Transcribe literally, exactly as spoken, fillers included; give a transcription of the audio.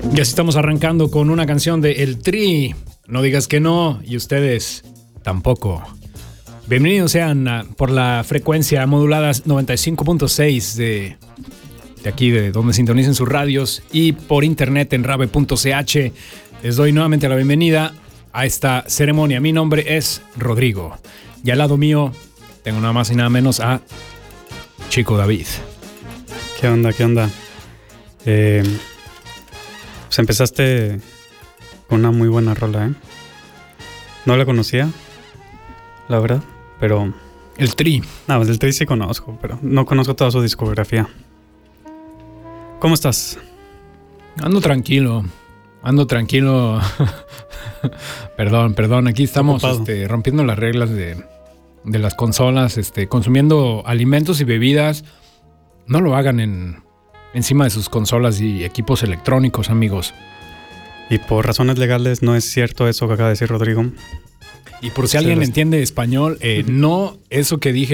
Y así estamos arrancando con una canción de El Tri. No digas que no, y ustedes tampoco. Bienvenidos sean a, por la frecuencia modulada noventa y cinco punto seis de, de aquí, de donde sintonicen sus radios, y por internet en rave punto c h. Les doy nuevamente la bienvenida a esta ceremonia. Mi nombre es Rodrigo, y al lado mío tengo nada más y nada menos a Chico David. ¿Qué onda? ¿Qué onda? Eh, pues empezaste con una muy buena rola, ¿eh? No la conocía, la verdad, pero... El Tri. No, el Tri sí conozco, pero no conozco toda su discografía. ¿Cómo estás? Ando tranquilo, ando tranquilo. perdón, perdón, aquí estamos este, rompiendo las reglas de, de las consolas, este, consumiendo alimentos y bebidas. No lo hagan en, encima de sus consolas y equipos electrónicos, amigos. Y por razones legales no es cierto eso que acaba de decir Rodrigo. Y por si alguien entiende español, eh, no, eso que dije